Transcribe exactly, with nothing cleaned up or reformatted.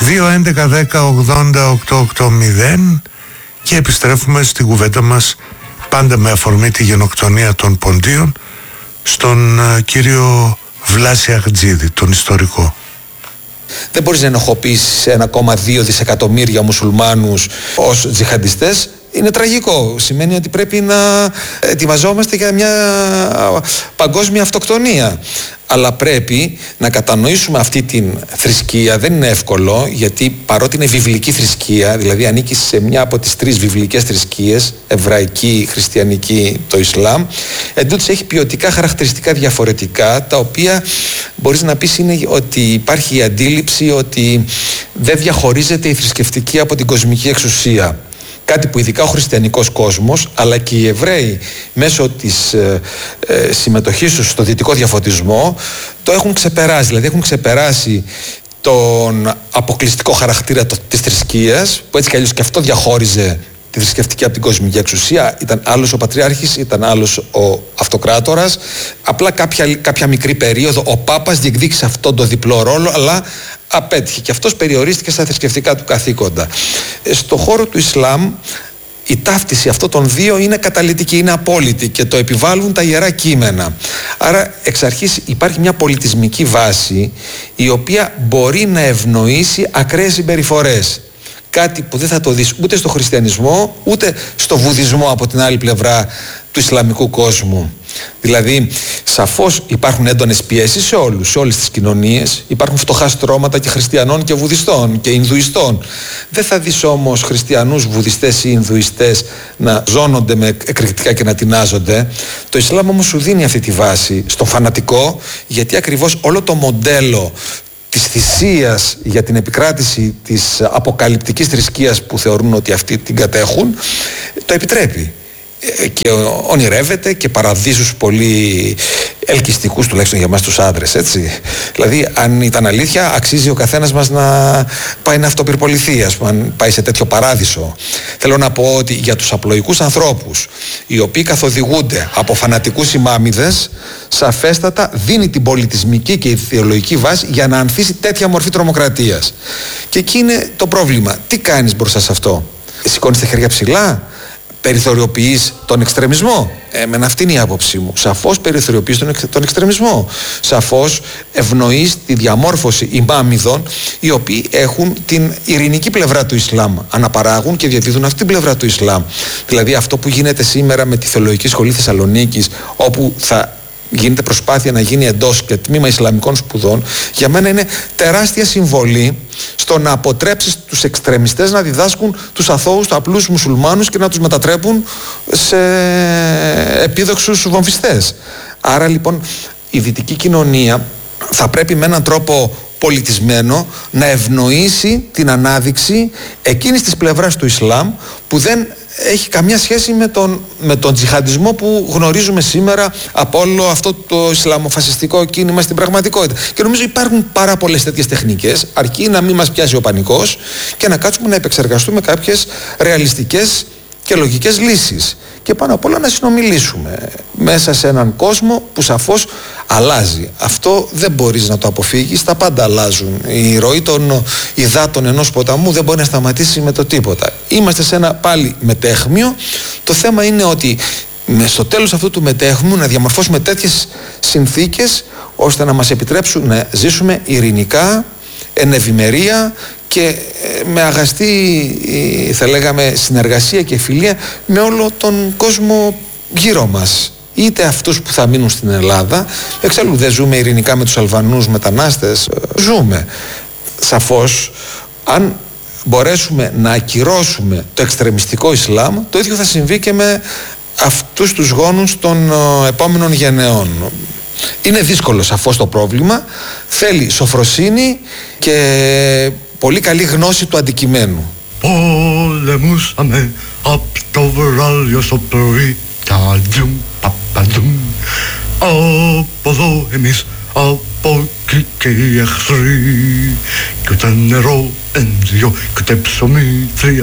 δύο έντεκα δέκα ογδόντα οκτώ ογδόντα και επιστρέφουμε στην κουβέντα μας, πάντα με αφορμή τη γενοκτονία των Ποντίων, στον uh, κύριο Βλάση Αχτζίδη, τον ιστορικό. Δεν μπορείς να ενοχοποιήσεις ένα κόμμα δύο δισεκατομμύρια μουσουλμάνους ως τζιχαντιστές. Είναι τραγικό. Σημαίνει ότι πρέπει να ετοιμαζόμαστε για μια παγκόσμια αυτοκτονία. Αλλά πρέπει να κατανοήσουμε αυτή την θρησκεία. Δεν είναι εύκολο, γιατί παρότι είναι βιβλική θρησκεία, δηλαδή ανήκει σε μια από τις τρεις βιβλικές θρησκείες, εβραϊκή, χριστιανική, το Ισλάμ, εντούτοις έχει ποιοτικά χαρακτηριστικά διαφορετικά, τα οποία μπορείς να πεις είναι ότι υπάρχει η αντίληψη ότι δεν διαχωρίζεται η θρησκευτική από την κοσμική εξουσία. Κάτι που ειδικά ο χριστιανικός κόσμος, αλλά και οι Εβραίοι μέσω της ε, ε, συμμετοχής τους στο δυτικό διαφωτισμό το έχουν ξεπεράσει. Δηλαδή έχουν ξεπεράσει τον αποκλειστικό χαρακτήρα της θρησκείας, που έτσι κι αλλιώς και αυτό διαχώριζε τη θρησκευτική από την κοσμική εξουσία. Ήταν άλλος ο πατριάρχης, ήταν άλλος ο αυτοκράτορας. Απλά κάποια, κάποια μικρή περίοδο ο Πάπας διεκδίκησε αυτόν τον διπλό ρόλο, αλλά απέτυχε και αυτός περιορίστηκε στα θρησκευτικά του καθήκοντα. Στο χώρο του Ισλάμ η ταύτιση αυτών των δύο είναι καταλυτική, είναι απόλυτη και το επιβάλλουν τα ιερά κείμενα. Άρα εξ αρχής υπάρχει μια πολιτισμική βάση η οποία μπορεί να ευνοήσει ακραίες συμπεριφορές. Κάτι που δεν θα το δεις ούτε στο χριστιανισμό ούτε στο βουδισμό από την άλλη πλευρά του Ισλαμικού κόσμου. Δηλαδή σαφώς υπάρχουν έντονες πιέσεις σε όλους, σε όλες τις κοινωνίες. Υπάρχουν φτωχά στρώματα και χριστιανών και βουδιστών και Ινδουιστών. Δεν θα δεις όμως χριστιανούς, βουδιστές ή Ινδουιστές να ζώνονται με εκρηκτικά και να τεινάζονται. Το Ισλάμ όμως σου δίνει αυτή τη βάση στον φανατικό, γιατί ακριβώς όλο το μοντέλο της θυσίας για την επικράτηση της αποκαλυπτικής θρησκείας που θεωρούν ότι αυτοί την κατέχουν, το επιτρέπει και ονειρεύεται και παραδείσους πολύ ελκυστικούς, τουλάχιστον για εμάς τους άντρες, έτσι. Δηλαδή αν ήταν αλήθεια, αξίζει ο καθένας μας να πάει να αυτοπυρποληθεί, ας πούμε, αν πάει σε τέτοιο παράδεισο. Θέλω να πω ότι για τους απλοϊκούς ανθρώπους, οι οποίοι καθοδηγούνται από φανατικούς ημάμιδες, σαφέστατα δίνει την πολιτισμική και ιδεολογική βάση για να ανθίσει τέτοια μορφή τρομοκρατίας. Και εκεί είναι το πρόβλημα. Τι κάνεις μπροστά σε αυτό? Σηκώνεις τα χέρια ψηλά? Περιθωριοποιείς τον εξτρεμισμό? Εμένα αυτή είναι η άποψή μου. Σαφώς περιθωριοποιείς τον, εξ, τον εξτρεμισμό. Σαφώς ευνοείς τη διαμόρφωση ημάμιδων οι οποίοι έχουν την ειρηνική πλευρά του Ισλάμ. Αναπαράγουν και διαδίδουν αυτή την πλευρά του Ισλάμ. Δηλαδή αυτό που γίνεται σήμερα με τη Θεολογική Σχολή Θεσσαλονίκης, όπου θα γίνεται προσπάθεια να γίνει εντός και τμήμα Ισλαμικών σπουδών, για μένα είναι τεράστια συμβολή στο να αποτρέψεις τους εξτρεμιστές να διδάσκουν τους αθώους, τους απλούς μουσουλμάνους και να τους μετατρέπουν σε επίδοξους βομβιστές. Άρα λοιπόν η δυτική κοινωνία θα πρέπει με έναν τρόπο πολιτισμένο να ευνοήσει την ανάδειξη εκείνης της πλευράς του Ισλάμ που δεν έχει καμιά σχέση με τον, με τον τζιχαντισμό που γνωρίζουμε σήμερα από όλο αυτό το ισλαμοφασιστικό κίνημα στην πραγματικότητα. Και νομίζω υπάρχουν πάρα πολλές τέτοιες τεχνικές, αρκεί να μην μας πιάσει ο πανικός και να κάτσουμε να επεξεργαστούμε κάποιες ρεαλιστικές και λογικές λύσεις. Και πάνω απ' όλα να συνομιλήσουμε μέσα σε έναν κόσμο που σαφώς αλλάζει. Αυτό δεν μπορείς να το αποφύγεις, τα πάντα αλλάζουν. Η ροή των υδάτων ενός ποταμού δεν μπορεί να σταματήσει με το τίποτα. Είμαστε σε ένα πάλι μετέχμιο. Το θέμα είναι ότι στο τέλος αυτού του μετέχμιου να διαμορφώσουμε τέτοιες συνθήκες ώστε να μας επιτρέψουν να ζήσουμε ειρηνικά, εν ευημερία και με αγαστή, θα λέγαμε, συνεργασία και φιλία με όλο τον κόσμο γύρω μας. Είτε αυτούς που θα μείνουν στην Ελλάδα, εξάλλου δεν ζούμε ειρηνικά με τους Αλβανούς μετανάστες, ζούμε. Σαφώς, αν μπορέσουμε να ακυρώσουμε το εξτρεμιστικό Ισλάμ, το ίδιο θα συμβεί και με αυτούς τους γόνους των επόμενων γενεών. Είναι δύσκολο σαφώς το πρόβλημα, θέλει σοφροσύνη και πολύ καλή γνώση του αντικειμένου. Πολεμούσαμε απ' το βράδυ στο πρωί, ταντζουμ, παπαντζουμ, από εδώ εμείς, από εκεί και οι εχθροί, κι ούτε νερό εν δυο, κι ούτε ψωμί τρία,